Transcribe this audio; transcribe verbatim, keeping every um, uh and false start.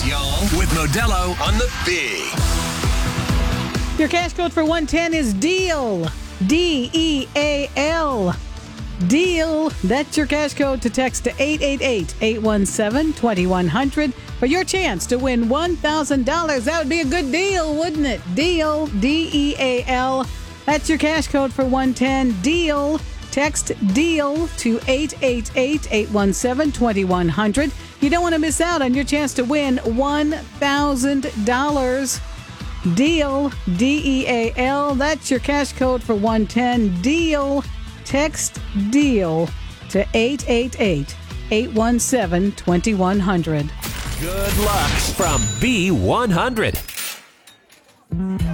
y'all, with Modelo on the Big. Your cash code for one ten is DEAL. D E A L. DEAL. That's your cash code to text to eight eight eight, eight one seven, two one zero zero for your chance to win one thousand dollars. That would be a good deal, wouldn't it? DEAL. D E A L. That's your cash code for one ten. DEAL. Text DEAL to eight eight eight, eight one seven, two one zero zero. You don't want to miss out on your chance to win one thousand dollars. DEAL, D E A L. That's your cash code for one ten. DEAL. Text DEAL to eight eight eight, eight one seven, two one zero zero. Good luck from B one hundred.